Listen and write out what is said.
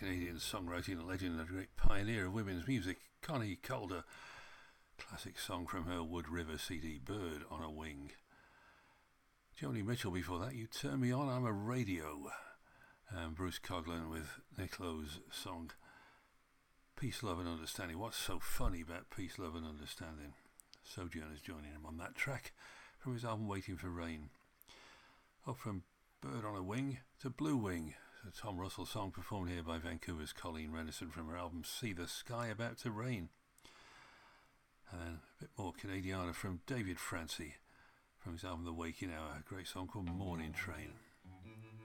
Canadian songwriting legend and a great pioneer of women's music, Connie Calder. Classic song from her Wood River CD, Bird on a Wing. Joni Mitchell before that, You Turn Me On, I'm a Radio. And Bruce Coughlin with Nick Lowe's song Peace, Love and Understanding. What's so funny about Peace, Love and Understanding? Sojourner's joining him on that track from his album Waiting for Rain. Up from Bird on a Wing to Blue Wing, a Tom Russell song performed here by Vancouver's Colleen Renison from her album See the Sky About to Rain. And a bit more Canadiana from David Francie from his album The Waking Hour, a great song called Morning Train.